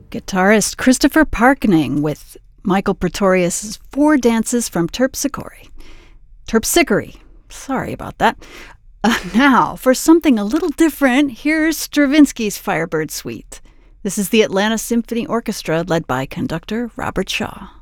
Guitarist Christopher Parkening with Michael Pretorius' Four Dances from Terpsichore. Sorry about that. Now, for something a little different, here's Stravinsky's Firebird Suite. This is the Atlanta Symphony Orchestra led by conductor Robert Shaw.